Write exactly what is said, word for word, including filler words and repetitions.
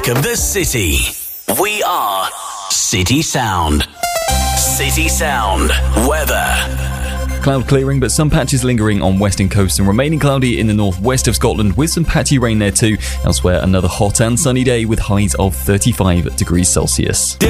Of the city. We are City Sound. City Sound. Weather. Cloud clearing, but some patches lingering on western coast and remaining cloudy in the northwest of Scotland with some patchy rain there too. Elsewhere, another hot and sunny day with highs of thirty-five degrees Celsius.